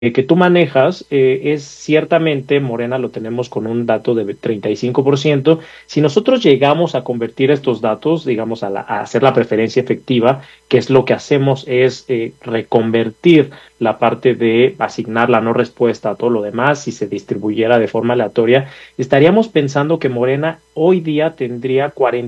que tú manejas, es ciertamente, Morena lo tenemos con un dato de 35%. Si nosotros llegamos a convertir estos datos, digamos, a hacer la preferencia efectiva, que es lo que hacemos es reconvertir la parte de asignar la no respuesta a todo lo demás, si se distribuyera de forma aleatoria, estaríamos pensando que Morena hoy día tendría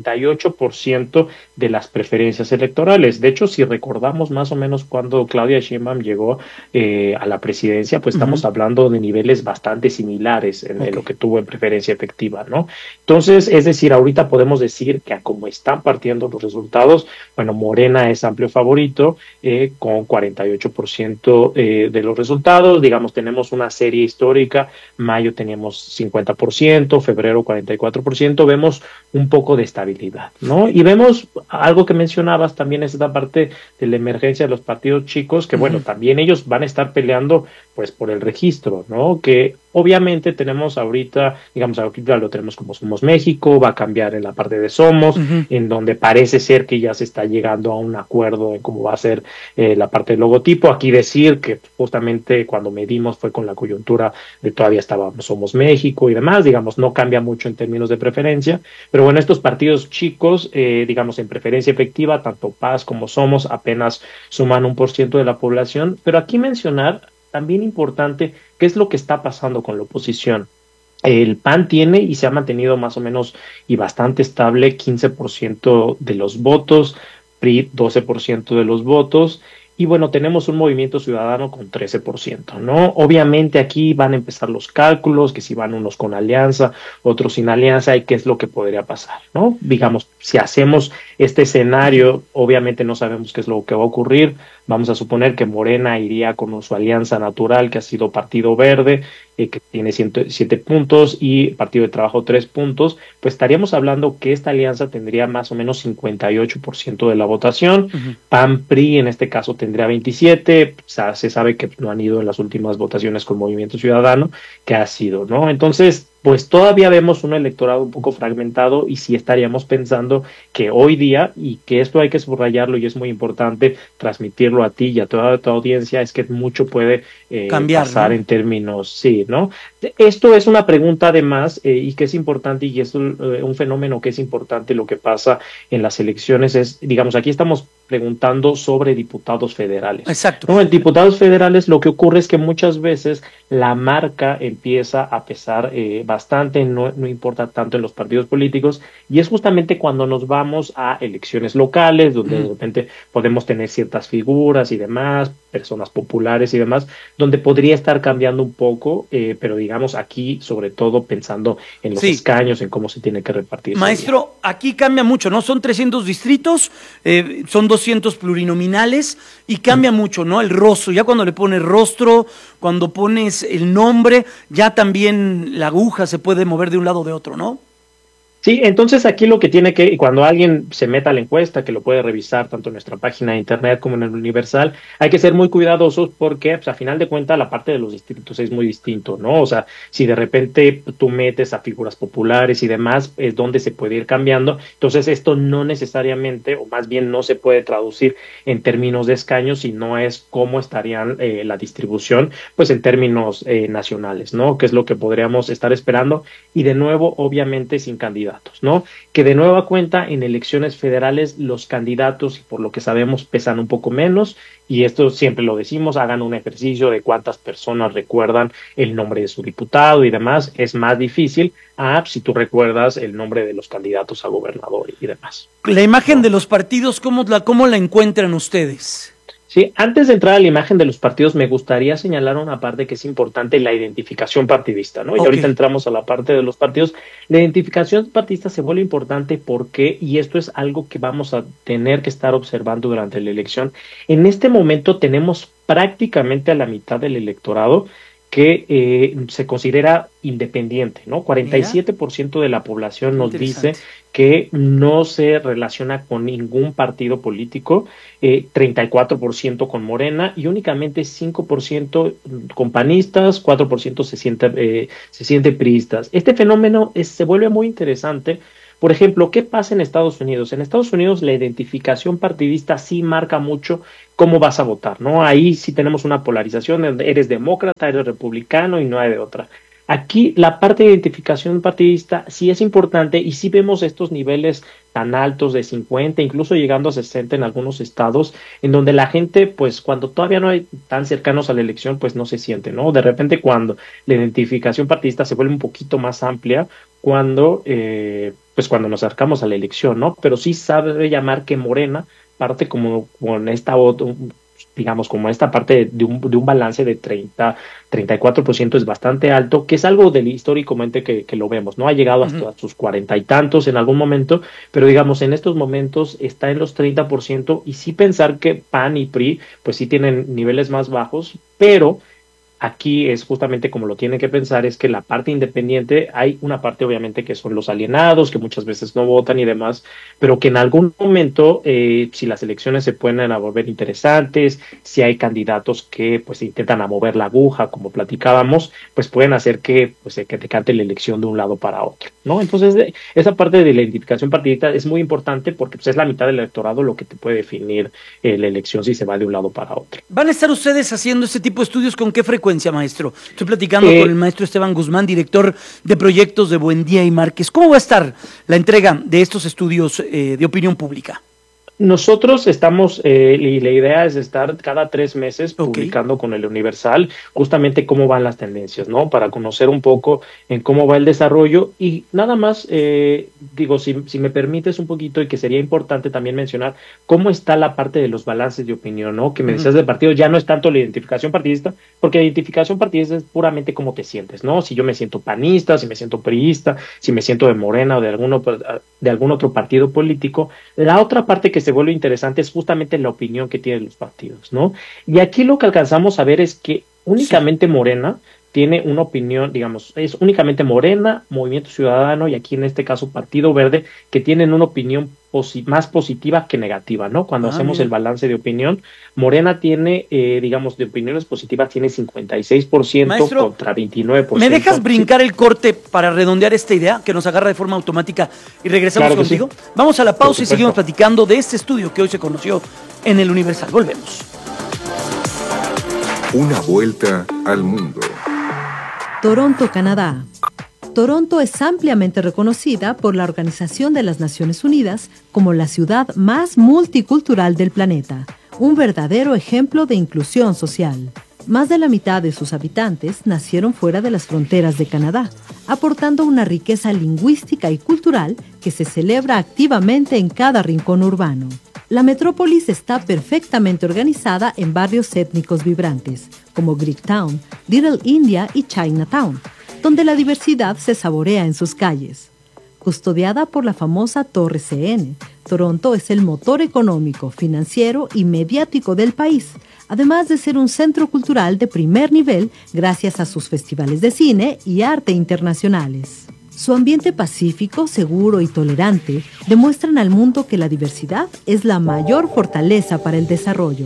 48% de las preferencias electorales. De hecho, si recordamos más o menos cuando Claudia Sheinbaum llegó a la presidencia, pues estamos Ujú. hablando de niveles bastante similares en Ok. lo que tuvo en preferencia efectiva, ¿no? Entonces, es decir, ahorita podemos decir que a como están partiendo los resultados, bueno, Morena es amplio favorito con 48% de los resultados. Digamos, tenemos una serie histórica, mayo teníamos 50%, febrero 44%, vemos un poco de estabilidad, ¿no? Y vemos algo que mencionabas también, es esta parte de la emergencia de los partidos chicos, que bueno, Ujú. también ellos van a estar peleando pues por el registro, ¿no? Que obviamente tenemos ahorita, digamos, ahorita lo tenemos como Somos México, va a cambiar en la parte de Somos, Ujú. en donde parece ser que ya se está llegando a un acuerdo en cómo va a ser la parte del logotipo. Aquí decir que justamente cuando medimos fue con la coyuntura de todavía estábamos Somos México y demás, digamos, no cambia mucho en términos de preferencia, pero bueno, estos partidos chicos, digamos, en preferencia efectiva, tanto Paz como Somos apenas suman 1% de la población, pero aquí mencionar también importante qué es lo que está pasando con la oposición. El PAN tiene y se ha mantenido más o menos y bastante estable 15% de los votos, PRI 12% de los votos, y bueno, tenemos un movimiento ciudadano con 13%, ¿no? Obviamente aquí van a empezar los cálculos, que si van unos con alianza, otros sin alianza, y qué es lo que podría pasar, ¿no? Digamos, si hacemos este Ujú. escenario, obviamente no sabemos qué es lo que va a ocurrir. Vamos a suponer que Morena iría con su alianza natural, que ha sido Partido Verde, que tiene 107 puntos, y Partido de Trabajo 3 puntos, pues estaríamos hablando que esta alianza tendría más o menos 58% de la votación. Ujú. PAN-PRI en este caso tendría 27, o sea, se sabe que no han ido en las últimas votaciones con Movimiento Ciudadano, que ha sido, ¿no? Entonces, pues todavía vemos un electorado un poco fragmentado y sí estaríamos pensando que hoy día, y que esto hay que subrayarlo y es muy importante transmitirlo a ti y a toda tu audiencia, es que mucho puede Cambiar, pasar ¿no? en términos, sí, ¿no? Esto es una pregunta además y que es importante y es un fenómeno que es importante lo que pasa en las elecciones es, digamos, aquí estamos preguntando sobre diputados federales, Exacto. ¿no? En diputados federales lo que ocurre es que muchas veces la marca empieza a pesar bastante, no importa tanto en los partidos políticos, y es justamente cuando nos vamos a elecciones locales, donde de Ujú. repente podemos tener ciertas figuras y demás, personas populares y demás, donde podría estar cambiando un poco, pero digamos aquí sobre todo pensando en los Sí. escaños, en cómo se tiene que repartir ese día. Maestro, aquí cambia mucho, ¿no? Son 300 distritos, son 200 plurinominales y cambia mucho, ¿no? El rostro, ya cuando le pones rostro, cuando pones el nombre, ya también la aguja se puede mover de un lado o de otro, ¿no? Sí, entonces aquí lo que tiene que, cuando alguien se meta a la encuesta, que lo puede revisar tanto en nuestra página de internet como en el Universal, hay que ser muy cuidadosos porque, pues, a final de cuentas, la parte de los distritos es muy distinto, ¿no? O sea, si de repente tú metes a figuras populares y demás, es donde se puede ir cambiando. Entonces, esto no necesariamente, o más bien no se puede traducir en términos de escaños, sino es cómo estarían la distribución, pues en términos nacionales, ¿no? Que es lo que podríamos estar esperando y de nuevo, obviamente, sin candidatos, ¿no? Que de nueva cuenta en elecciones federales los candidatos, por lo que sabemos, pesan un poco menos y esto siempre lo decimos, hagan un ejercicio de cuántas personas recuerdan el nombre de su diputado y demás, es más difícil si tú recuerdas el nombre de los candidatos a gobernador y demás, La imagen ¿no? de los partidos, cómo la encuentran ustedes? Sí, antes de entrar a la imagen de los partidos, me gustaría señalar una parte que es importante, la identificación partidista, ¿no? Y Ok. ahorita entramos a la parte de los partidos. La identificación partidista se vuelve importante porque, y esto es algo que vamos a tener que estar observando durante la elección, en este momento tenemos prácticamente a la mitad del electorado que se considera independiente, ¿no? Mira, 47% de la población qué nos dice interesante. que no se relaciona con ningún partido político, 34% con Morena y únicamente 5% con panistas, 4% se siente priistas. Este fenómeno se vuelve muy interesante Por ejemplo, ¿qué pasa en Estados Unidos? En Estados Unidos la identificación partidista sí marca mucho cómo vas a votar, ¿no? Ahí sí tenemos una polarización, eres demócrata, eres republicano y no hay de otra. Aquí la parte de identificación partidista sí es importante y sí vemos estos niveles tan altos de 50, incluso llegando a 60 en algunos estados, en donde la gente, pues cuando todavía no hay tan cercanos a la elección, pues no se siente, ¿no? De repente cuando la identificación partidista se vuelve un poquito más amplia, pues cuando nos acercamos a la elección, ¿no? Pero sí sabe llamar que Morena parte como con esta digamos, como esta parte de un balance de 34% es bastante alto, que es algo del históricamente que lo vemos, ¿no? Ha llegado hasta sus 40 y tantos en algún momento, pero digamos, en estos momentos está en los 30% y sí pensar que PAN y PRI, pues sí tienen niveles más bajos, pero aquí es justamente como lo tienen que pensar, es que la parte independiente, hay una parte obviamente que son los alienados, que muchas veces no votan y demás, pero que en algún momento, si las elecciones se pueden a volver interesantes, si hay candidatos que pues intentan a mover la aguja, como platicábamos, pues pueden hacer que pues que decante la elección de un lado para otro, ¿no? Entonces, esa parte de la identificación partidista es muy importante porque pues es la mitad del electorado lo que te puede definir la elección si se va de un lado para otro. ¿Van a estar ustedes haciendo este tipo de estudios con qué frecuencia, maestro? Estoy platicando con el maestro Esteban Guzmán, director de proyectos de Buendía y Márquez. ¿Cómo va a estar la entrega de estos estudios de opinión pública? Nosotros estamos, y la idea es estar cada 3 meses publicando con el Universal justamente cómo van las tendencias, ¿no? Para conocer un poco en cómo va el desarrollo y nada más, digo, si me permites un poquito y que sería importante también mencionar cómo está la parte de los balances de opinión, ¿no? Que me decías del partido, ya no es tanto la identificación partidista, porque la identificación partidista es puramente cómo te sientes, ¿no? Si yo me siento panista, si me siento priista, si me siento de Morena o de algún otro partido político. La otra parte que se vuelve interesante es justamente la opinión que tienen los partidos, ¿no? Y aquí lo que alcanzamos a ver es que únicamente Morena tiene una opinión, digamos, es únicamente Morena, Movimiento Ciudadano y aquí en este caso Partido Verde, que tienen una opinión más positiva que negativa, ¿no? Cuando hacemos el balance de opinión, Morena tiene, digamos, de opiniones positivas tiene 56% Maestro, contra 29%. ¿Me dejas brincar el corte para redondear esta idea que nos agarra de forma automática y regresamos contigo? Sí. Vamos a la pausa y seguimos platicando de este estudio que hoy se conoció en el Universal. Volvemos. Una vuelta al mundo. Toronto, Canadá. Toronto es ampliamente reconocida por la Organización de las Naciones Unidas como la ciudad más multicultural del planeta, un verdadero ejemplo de inclusión social. Más de la mitad de sus habitantes nacieron fuera de las fronteras de Canadá, aportando una riqueza lingüística y cultural que se celebra activamente en cada rincón urbano. La metrópolis está perfectamente organizada en barrios étnicos vibrantes, como Greektown, Little India y Chinatown, donde la diversidad se saborea en sus calles. Custodiada por la famosa Torre CN, Toronto es el motor económico, financiero y mediático del país, además de ser un centro cultural de primer nivel gracias a sus festivales de cine y arte internacionales. Su ambiente pacífico, seguro y tolerante demuestran al mundo que la diversidad es la mayor fortaleza para el desarrollo.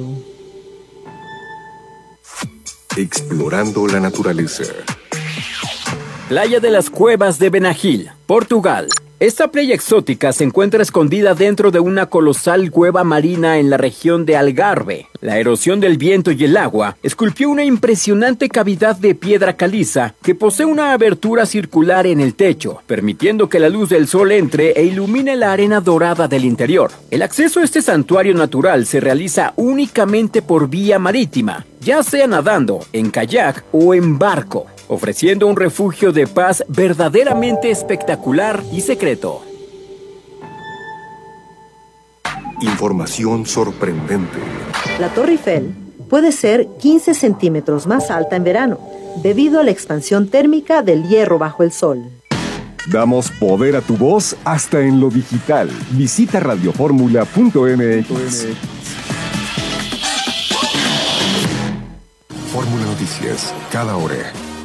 Explorando la naturaleza. Playa de las Cuevas de Benagil, Portugal. Esta playa exótica se encuentra escondida dentro de una colosal cueva marina en la región de Algarve. La erosión del viento y el agua esculpió una impresionante cavidad de piedra caliza que posee una abertura circular en el techo, permitiendo que la luz del sol entre e ilumine la arena dorada del interior. El acceso a este santuario natural se realiza únicamente por vía marítima, ya sea nadando, en kayak o en barco, ofreciendo un refugio de paz verdaderamente espectacular y secreto. Información sorprendente. La Torre Eiffel puede ser 15 centímetros más alta en verano, debido a la expansión térmica del hierro bajo el sol. Damos poder a tu voz hasta en lo digital. Visita radioformula.mx. Fórmula Noticias, cada hora.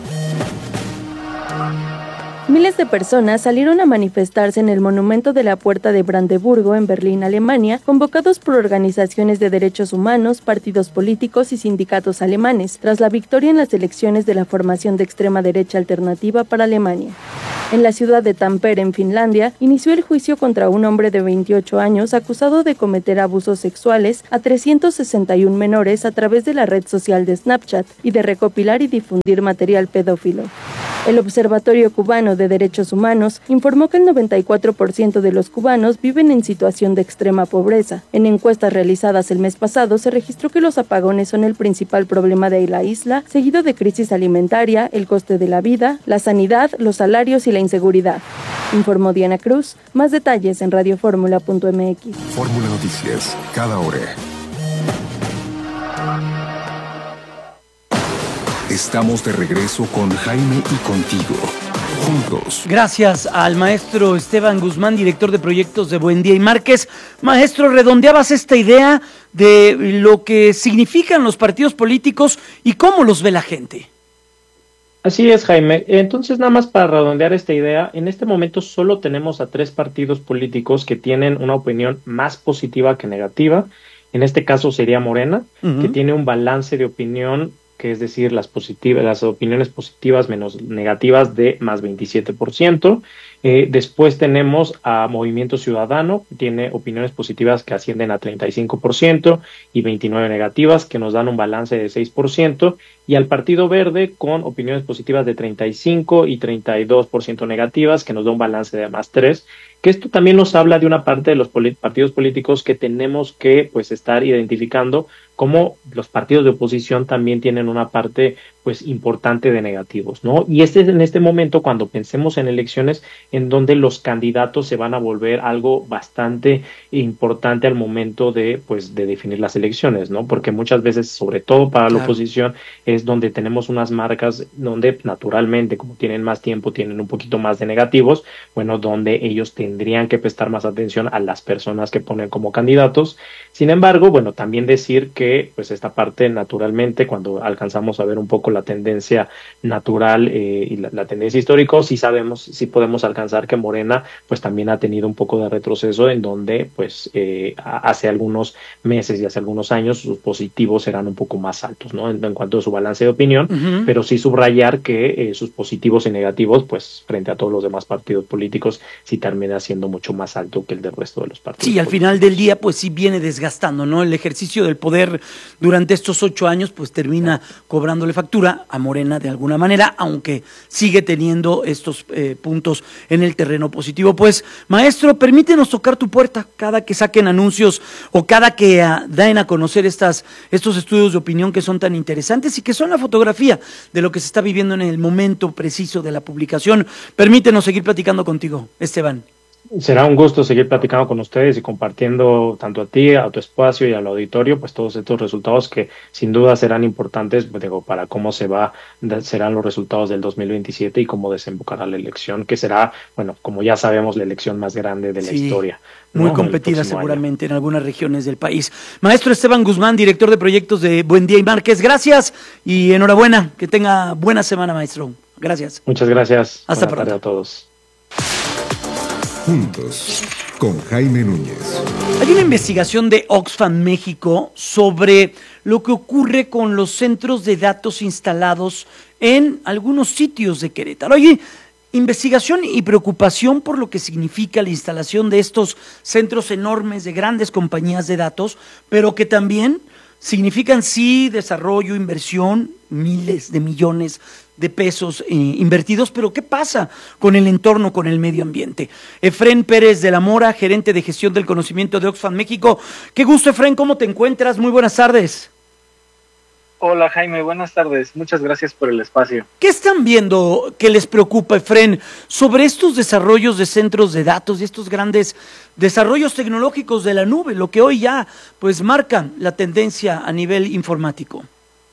Miles de personas salieron a manifestarse en el monumento de la Puerta de Brandeburgo en Berlín, Alemania, convocados por organizaciones de derechos humanos, partidos políticos y sindicatos alemanes, tras la victoria en las elecciones de la formación de extrema derecha alternativa para Alemania. En la ciudad de Tampere, en Finlandia, inició el juicio contra un hombre de 28 años acusado de cometer abusos sexuales a 361 menores a través de la red social de Snapchat y de recopilar y difundir material pedófilo. El Observatorio Cubano de Derechos Humanos informó que el 94% de los cubanos viven en situación de extrema pobreza. En encuestas realizadas el mes pasado se registró que los apagones son el principal problema de la isla, seguido de crisis alimentaria, el coste de la vida, la sanidad, los salarios y la inseguridad. Informó Diana Cruz. Más detalles en radioformula.mx. Fórmula Noticias, cada hora. Estamos de regreso con Jaime y contigo. Juntos. Gracias al maestro Esteban Guzmán, director de proyectos de Buen Día y Márquez. Maestro, redondeabas esta idea de lo que significan los partidos políticos y cómo los ve la gente. Así es, Jaime. Entonces, nada más para redondear esta idea, en este momento solo tenemos a 3 partidos políticos que tienen una opinión más positiva que negativa. En este caso sería Morena, que tiene un balance de opinión, que es decir, las opiniones positivas menos negativas de más 27%. Después tenemos a Movimiento Ciudadano, que tiene opiniones positivas que ascienden a 35% y 29 negativas, que nos dan un balance de 6%, y al Partido Verde con opiniones positivas de 35 y 32% negativas, que nos da un balance de más 3%, que esto también nos habla de una parte de los partidos políticos que tenemos que pues estar identificando, como los partidos de oposición también tienen una parte pues importante de negativos, ¿no? Y este es en este momento cuando pensemos en elecciones en donde los candidatos se van a volver algo bastante importante al momento de pues de definir las elecciones, ¿no? Porque muchas veces, sobre todo para la oposición, es donde tenemos unas marcas donde naturalmente, como tienen más tiempo, tienen un poquito más de negativos, bueno, donde ellos tendrían que prestar más atención a las personas que ponen como candidatos. Sin embargo, bueno, también decir que pues esta parte naturalmente, cuando alcanzamos a ver un poco la tendencia natural y la tendencia histórica, sí sabemos, sí podemos alcanzar que Morena pues también ha tenido un poco de retroceso, en donde pues hace algunos meses y hace algunos años sus positivos eran un poco más altos, ¿no? En cuanto a su balance de opinión, pero sí subrayar que sus positivos y negativos pues frente a todos los demás partidos políticos sí termina siendo mucho más alto que el del resto de los partidos. Sí, al final del día pues sí viene desgastando, ¿no? El ejercicio del poder durante estos 8 años pues termina cobrándole factura a Morena de alguna manera, aunque sigue teniendo estos puntos en el terreno positivo. Pues, maestro, permítenos tocar tu puerta cada que saquen anuncios o cada que den a conocer estos estudios de opinión que son tan interesantes y que son la fotografía de lo que se está viviendo en el momento preciso de la publicación. Permítenos seguir platicando contigo, Esteban. Será un gusto seguir platicando con ustedes y compartiendo tanto a ti, a tu espacio y al auditorio, pues todos estos resultados que sin duda serán importantes, pues, digo, para cómo serán los resultados del 2027 y cómo desembocará la elección, que será, bueno, como ya sabemos, la elección más grande de la historia, ¿no? Muy competida seguramente en algunas regiones del país. Maestro Esteban Guzmán, director de proyectos de Buen Día y Márquez, gracias y enhorabuena, que tenga buena semana, maestro. Gracias. Muchas gracias. Hasta Buenas pronto. tardes a todos. Juntos, con Jaime Núñez. Hay una investigación de Oxfam México sobre lo que ocurre con los centros de datos instalados en algunos sitios de Querétaro. Hay investigación y preocupación por lo que significa la instalación de estos centros enormes de grandes compañías de datos, pero que también significan sí desarrollo, inversión, miles de millones de pesos invertidos, pero ¿qué pasa con el entorno, con el medio ambiente? Efrén Pérez de la Mora, gerente de gestión del conocimiento de Oxfam México. Qué gusto, Efrén, ¿cómo te encuentras? Muy buenas tardes. Hola Jaime, buenas tardes. Muchas gracias por el espacio. ¿Qué están viendo que les preocupa, Efrén, sobre estos desarrollos de centros de datos y estos grandes desarrollos tecnológicos de la nube, lo que hoy ya pues marca la tendencia a nivel informático?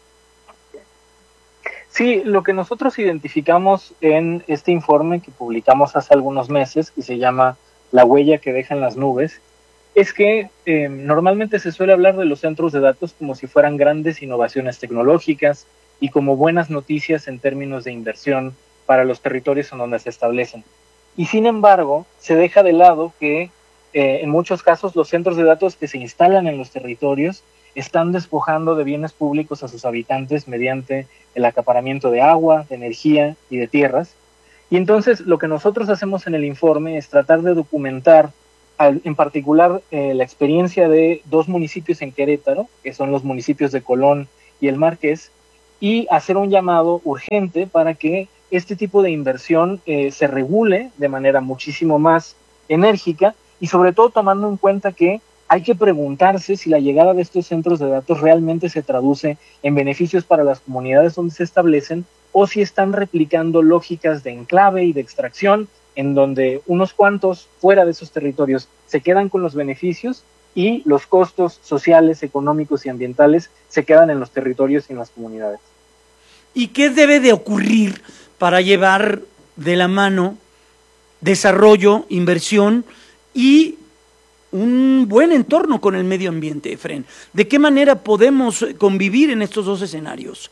Sí, lo que nosotros identificamos en este informe que publicamos hace algunos meses, que se llama La huella que dejan las nubes, es que normalmente se suele hablar de los centros de datos como si fueran grandes innovaciones tecnológicas y como buenas noticias en términos de inversión para los territorios en donde se establecen. Y sin embargo, se deja de lado que en muchos casos los centros de datos que se instalan en los territorios están despojando de bienes públicos a sus habitantes mediante el acaparamiento de agua, de energía y de tierras. Y entonces lo que nosotros hacemos en el informe es tratar de documentar en particular la experiencia de 2 municipios en Querétaro, que son los municipios de Colón y El Marqués, y hacer un llamado urgente para que este tipo de inversión se regule de manera muchísimo más enérgica y sobre todo tomando en cuenta que hay que preguntarse si la llegada de estos centros de datos realmente se traduce en beneficios para las comunidades donde se establecen o si están replicando lógicas de enclave y de extracción en donde unos cuantos fuera de esos territorios se quedan con los beneficios y los costos sociales, económicos y ambientales se quedan en los territorios y en las comunidades. ¿Y qué debe de ocurrir para llevar de la mano desarrollo, inversión y un buen entorno con el medio ambiente, Efren? ¿De qué manera podemos convivir en estos 2 escenarios?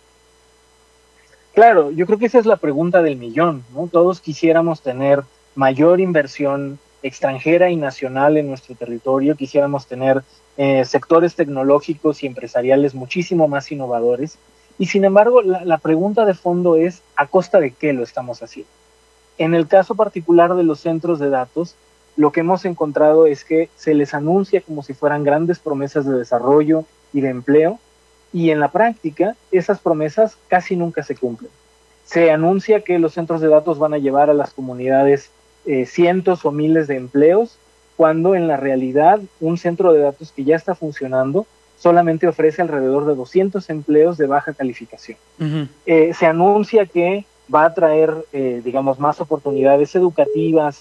Claro, yo creo que esa es la pregunta del millón, ¿no? Todos quisiéramos tener mayor inversión extranjera y nacional en nuestro territorio, quisiéramos tener sectores tecnológicos y empresariales muchísimo más innovadores, y sin embargo la pregunta de fondo es ¿a costa de qué lo estamos haciendo? En el caso particular de los centros de datos, lo que hemos encontrado es que se les anuncia como si fueran grandes promesas de desarrollo y de empleo, y en la práctica esas promesas casi nunca se cumplen. Se anuncia que los centros de datos van a llevar a las comunidades cientos o miles de empleos, cuando en la realidad un centro de datos que ya está funcionando solamente ofrece alrededor de 200 empleos de baja calificación. Uh-huh. Se anuncia que va a traer, digamos, más oportunidades educativas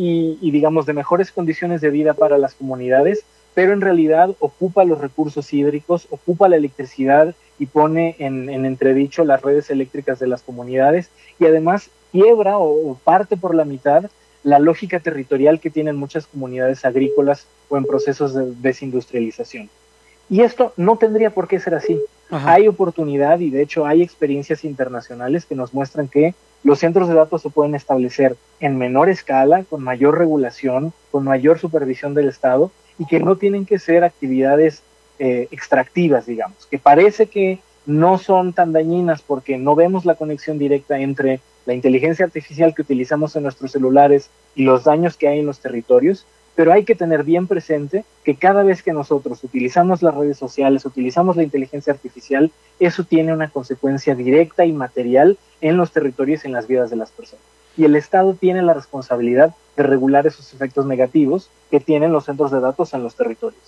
y, digamos, de mejores condiciones de vida para las comunidades, pero en realidad ocupa los recursos hídricos, ocupa la electricidad y pone en entredicho las redes eléctricas de las comunidades y además quiebra o parte por la mitad la lógica territorial que tienen muchas comunidades agrícolas o en procesos de desindustrialización. Y esto no tendría por qué ser así. Ajá. Hay oportunidad y de hecho hay experiencias internacionales que nos muestran que los centros de datos se pueden establecer en menor escala, con mayor regulación, con mayor supervisión del Estado, y que no tienen que ser actividades extractivas, digamos, que parece que no son tan dañinas porque no vemos la conexión directa entre la inteligencia artificial que utilizamos en nuestros celulares y los daños que hay en los territorios, pero hay que tener bien presente que cada vez que nosotros utilizamos las redes sociales, utilizamos la inteligencia artificial, eso tiene una consecuencia directa y material en los territorios y en las vidas de las personas. Y el Estado tiene la responsabilidad de regular esos efectos negativos que tienen los centros de datos en los territorios.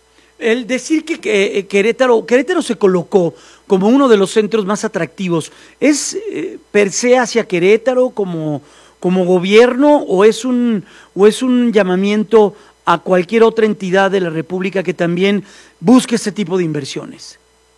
El decir que Querétaro se colocó como uno de los centros más atractivos, ¿es per se hacia Querétaro como gobierno o es un llamamiento a cualquier otra entidad de la República que también busque este tipo de inversiones?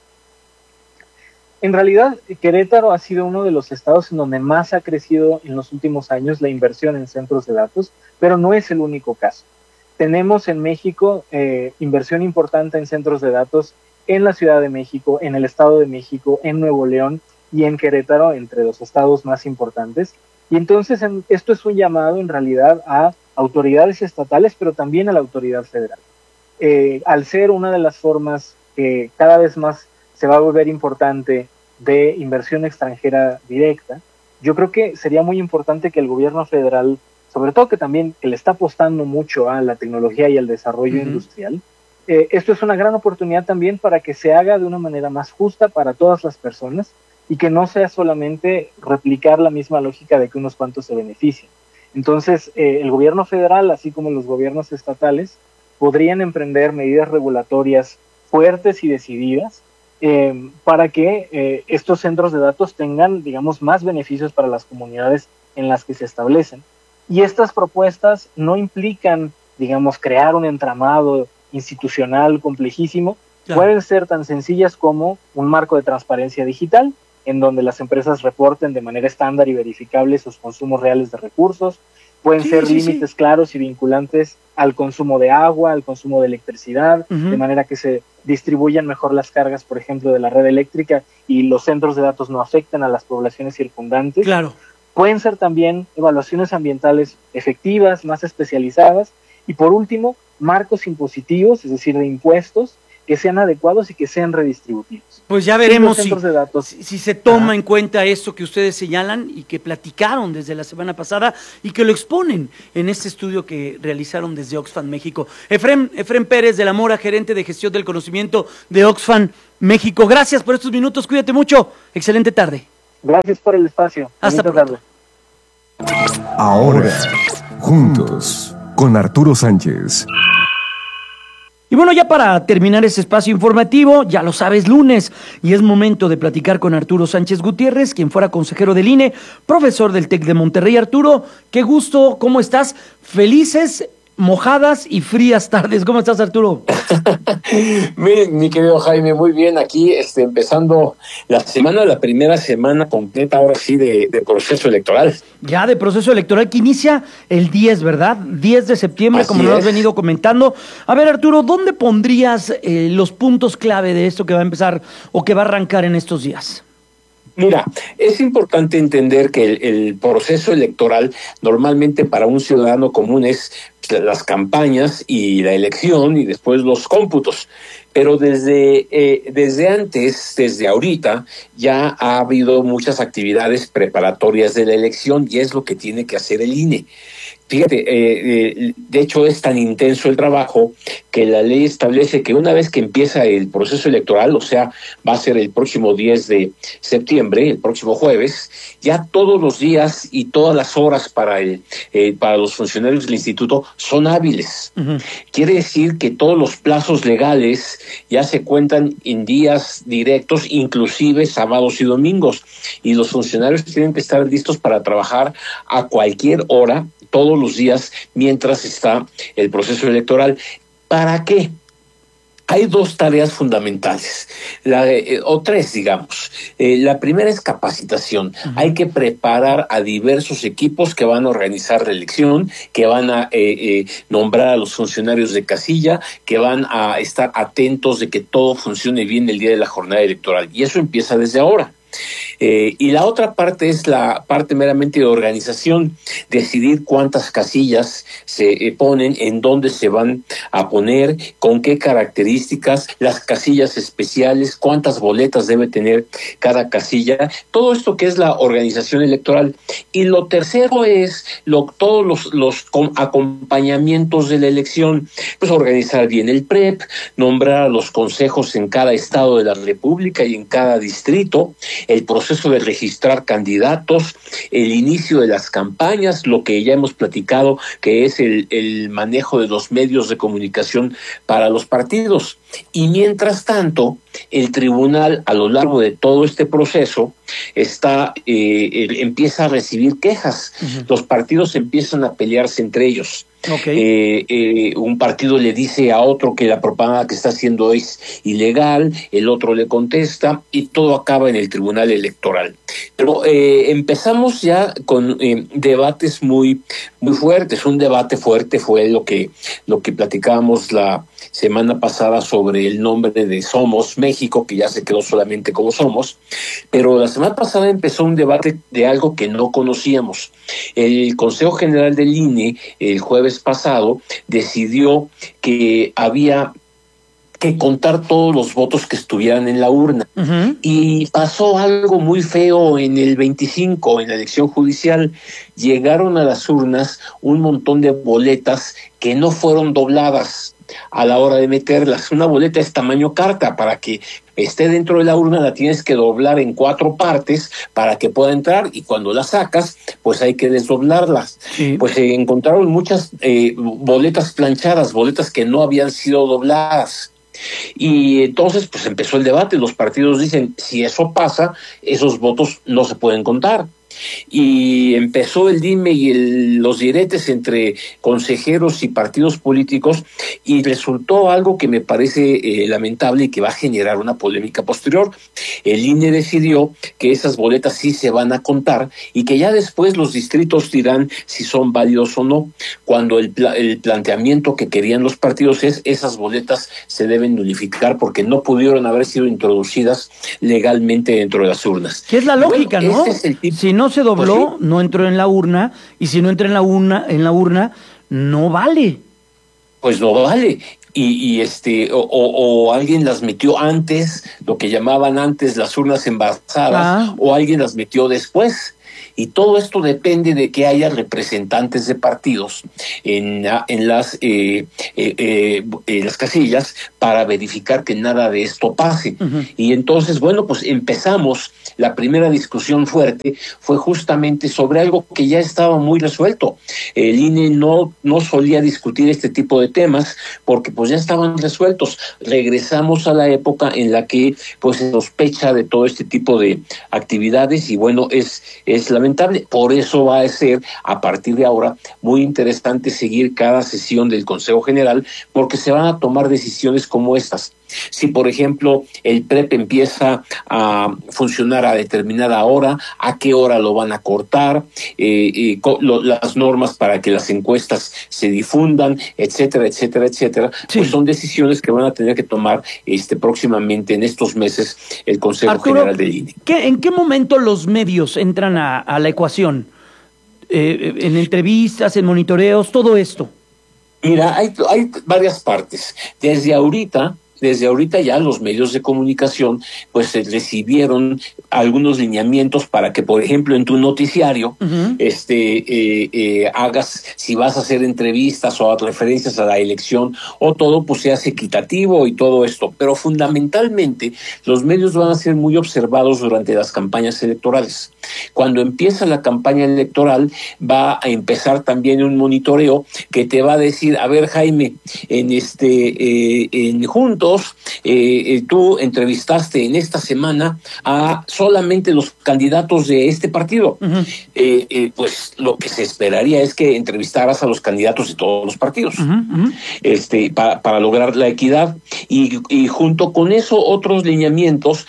En realidad, Querétaro ha sido uno de los estados en donde más ha crecido en los últimos años la inversión en centros de datos, pero no es el único caso. Tenemos en México inversión importante en centros de datos en la Ciudad de México, en el Estado de México, en Nuevo León y en Querétaro, entre los estados más importantes. Y entonces esto es un llamado en realidad a autoridades estatales, pero también a la autoridad federal. Al ser una de las formas que cada vez más se va a volver importante de inversión extranjera directa, yo creo que sería muy importante que el gobierno federal, sobre todo que también que le está apostando mucho a la tecnología y al desarrollo industrial, esto es una gran oportunidad también para que se haga de una manera más justa para todas las personas y que no sea solamente replicar la misma lógica de que unos cuantos se beneficien. Entonces, el gobierno federal, así como los gobiernos estatales, podrían emprender medidas regulatorias fuertes y decididas para que estos centros de datos tengan, digamos, más beneficios para las comunidades en las que se establecen. Y estas propuestas no implican, digamos, crear un entramado institucional complejísimo, pueden ser tan sencillas como un marco de transparencia digital, en donde las empresas reporten de manera estándar y verificable sus consumos reales de recursos, pueden ser límites claros y vinculantes al consumo de agua, al consumo de electricidad, de manera que se distribuyan mejor las cargas, por ejemplo, de la red eléctrica y los centros de datos no afecten a las poblaciones circundantes. Claro. Pueden ser también evaluaciones ambientales efectivas, más especializadas, y por último, marcos impositivos, es decir, de impuestos, que sean adecuados y que sean redistributivos. Pues ya veremos si se toma en cuenta esto que ustedes señalan y que platicaron desde la semana pasada y que lo exponen en este estudio que realizaron desde Oxfam México. Efrem Pérez de la Mora, gerente de gestión del conocimiento de Oxfam México. Gracias por estos minutos, cuídate mucho. Excelente tarde. Gracias por el espacio. Hasta pronto. Ahora, juntos, con Arturo Sánchez. Y bueno, ya para terminar este espacio informativo, ya lo sabes, lunes, y es momento de platicar con Arturo Sánchez Gutiérrez, quien fuera consejero del INE, profesor del TEC de Monterrey. Arturo, qué gusto, ¿cómo estás? Felices, mojadas y frías tardes. ¿Cómo estás, Arturo? Mi querido Jaime, muy bien, aquí empezando la primera semana completa, ahora sí, de proceso electoral. Ya de proceso electoral que inicia el 10, ¿verdad? 10 de septiembre, como nos has venido comentando. A ver, Arturo, ¿dónde pondrías los puntos clave de esto que va a empezar o que va a arrancar en estos días? Mira, es importante entender que el proceso electoral normalmente para un ciudadano común es las campañas y la elección y después los cómputos. Pero desde antes, desde ahorita, ya ha habido muchas actividades preparatorias de la elección y es lo que tiene que hacer el INE. Fíjate, de hecho es tan intenso el trabajo que la ley establece que una vez que empieza el proceso electoral, o sea, va a ser el próximo 10 de septiembre, el próximo jueves, ya todos los días y todas las horas para los funcionarios del instituto son hábiles. Uh-huh. Quiere decir que todos los plazos legales ya se cuentan en días directos, inclusive sábados y domingos, y los funcionarios tienen que estar listos para trabajar a cualquier hora, todos los días, mientras está el proceso electoral. ¿Para qué? Hay dos tareas fundamentales, o tres, digamos. La primera es capacitación. Uh-huh. Hay que preparar a diversos equipos que van a organizar la elección, que van a nombrar a los funcionarios de casilla, que van a estar atentos de que todo funcione bien el día de la jornada electoral. Y eso empieza desde ahora. Y la otra parte es la parte meramente de organización, decidir cuántas casillas se ponen, en dónde se van a poner, con qué características, las casillas especiales, cuántas boletas debe tener cada casilla, todo esto que es la organización electoral. Y lo tercero es todos los acompañamientos de la elección, pues organizar bien el PREP, nombrar a los consejos en cada estado de la República y en cada distrito, el proceso de registrar candidatos, el inicio de las campañas, lo que ya hemos platicado, que es el manejo de los medios de comunicación para los partidos. Y mientras tanto, el tribunal, a lo largo de todo este proceso, empieza a recibir quejas. Uh-huh. Los partidos empiezan a pelearse entre ellos. Okay. Un partido le dice a otro que la propaganda que está haciendo es ilegal, el otro le contesta y todo acaba en el tribunal electoral. Pero empezamos ya con debates muy, muy fuertes. Un debate fuerte fue lo que platicábamos la semana pasada sobre el nombre de Somos México, que ya se quedó solamente como Somos, pero la semana pasada empezó un debate de algo que no conocíamos. El Consejo General del INE, el jueves pasado, decidió que había que contar todos los votos que estuvieran en la urna. Uh-huh. Y pasó algo muy feo en el 25, en la elección judicial. Llegaron a las urnas un montón de boletas que no fueron dobladas a la hora de meterlas. Una boleta es tamaño carta, para que esté dentro de la urna la tienes que doblar en 4 partes para que pueda entrar, y cuando la sacas pues hay que desdoblarlas. Sí. Pues se encontraron muchas boletas planchadas, boletas que no habían sido dobladas. Y entonces pues empezó el debate. Los partidos dicen, si eso pasa, esos votos no se pueden contar. Y empezó el dime y los diretes entre consejeros y partidos políticos, y resultó algo que me parece lamentable y que va a generar una polémica posterior. El INE decidió que esas boletas sí se van a contar y que ya después los distritos dirán si son válidos o no, cuando el planteamiento que querían los partidos es esas boletas se deben nulificar porque no pudieron haber sido introducidas legalmente dentro de las urnas. ¿Qué es la lógica, bueno, no? Es si no se dobló, pues sí, no entró en la urna, y si no entra en la urna no vale. Pues no vale. o alguien las metió antes, lo que llamaban antes las urnas embarazadas, o alguien las metió después. Y todo esto depende de que haya representantes de partidos en las casillas para verificar que nada de esto pase. Uh-huh. Y entonces, bueno, pues empezamos. La primera discusión fuerte fue justamente sobre algo que ya estaba muy resuelto. El INE no solía discutir este tipo de temas porque pues ya estaban resueltos. Regresamos a la época en la que pues se sospecha de todo este tipo de actividades y bueno, es lamentable. Por eso va a ser a partir de ahora muy interesante seguir cada sesión del Consejo General porque se van a tomar decisiones como estas. Si, por ejemplo, el PREP empieza a funcionar a determinada hora, a qué hora lo van a cortar, las normas para que las encuestas se difundan, etcétera, etcétera, etcétera, sí. Pues son decisiones que van a tener que tomar próximamente en estos meses el Consejo General del INE. ¿En qué momento los medios entran a la ecuación? En entrevistas, en monitoreos, todo esto. Mira, hay varias partes. Desde ahorita ya los medios de comunicación pues recibieron algunos lineamientos para que, por ejemplo, en tu noticiario uh-huh. Hagas, si vas a hacer entrevistas o referencias a la elección o todo, pues seas equitativo y todo esto. Pero fundamentalmente los medios van a ser muy observados durante las campañas electorales. Cuando empieza la campaña electoral va a empezar también un monitoreo que te va a decir, a ver, Jaime, en Juntos, tú entrevistaste en esta semana a solamente los candidatos de este partido. Uh-huh. Pues lo que se esperaría es que entrevistaras a los candidatos de todos los partidos, uh-huh. Para lograr la equidad y junto con eso otros lineamientos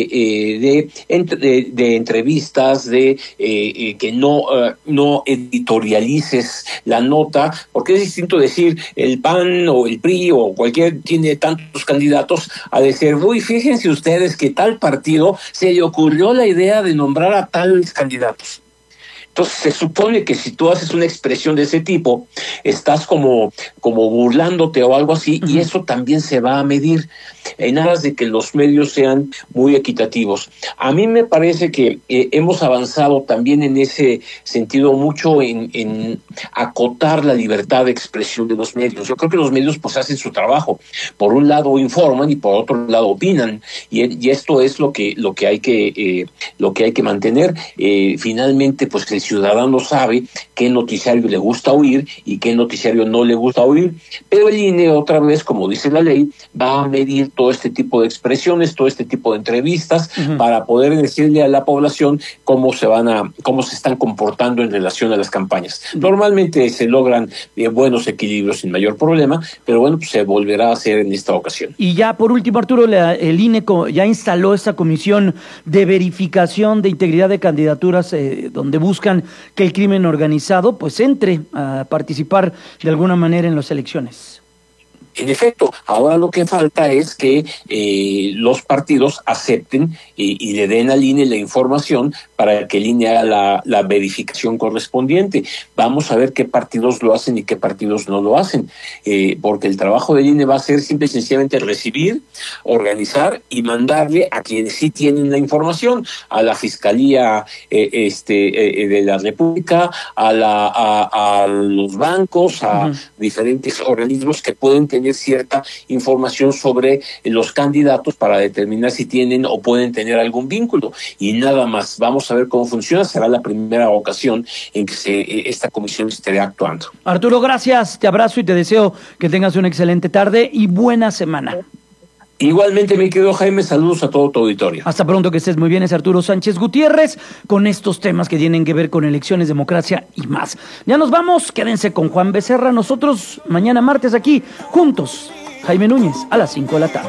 de entrevistas, de que no editorialices la nota, porque es distinto decir el PAN o el PRI o cualquier tiene tantos candidatos a decir, uy, fíjense ustedes que tal partido se le ocurrió la idea de nombrar a tales candidatos. Entonces se supone que si tú haces una expresión de ese tipo, estás como burlándote o algo así, uh-huh. Y eso también se va a medir en aras de que los medios sean muy equitativos. A mí me parece que hemos avanzado también en ese sentido mucho en acotar la libertad de expresión de los medios. Yo creo que los medios pues hacen su trabajo. Por un lado informan y por otro lado opinan, y esto es lo que hay que mantener. Finalmente, pues el ciudadano sabe qué noticiario le gusta oír y qué noticiario no le gusta oír, pero el INE otra vez, como dice la ley, va a medir todo este tipo de expresiones, todo este tipo de entrevistas, uh-huh. Para poder decirle a la población cómo se están comportando en relación a las campañas. Uh-huh. Normalmente se logran buenos equilibrios sin mayor problema, pero bueno, pues se volverá a hacer en esta ocasión. Y ya por último, Arturo, el INE ya instaló esta comisión de verificación de integridad de candidaturas donde buscan que el crimen organizado pues entre a participar de alguna manera en las elecciones. En efecto, ahora lo que falta es que los partidos acepten y le den al INE la información para que el INE haga la verificación correspondiente. Vamos a ver qué partidos lo hacen y qué partidos no lo hacen, porque el trabajo del INE va a ser simple y sencillamente recibir, organizar y mandarle a quienes sí tienen la información, a la Fiscalía de la República, a los bancos, a uh-huh. diferentes organismos que pueden tener cierta información sobre los candidatos para determinar si tienen o pueden tener algún vínculo y nada más. Vamos a ver cómo funciona. Será la primera ocasión en que esta comisión esté actuando. Arturo, gracias, te abrazo y te deseo que tengas una excelente tarde y buena semana. Igualmente, mi querido Jaime, saludos a todo tu auditorio. Hasta pronto, que estés muy bien. Es Arturo Sánchez Gutiérrez con estos temas que tienen que ver con elecciones, democracia y más. Ya nos vamos, quédense con Juan Becerra. Nosotros mañana martes aquí, juntos, Jaime Núñez, a las 5 de la tarde.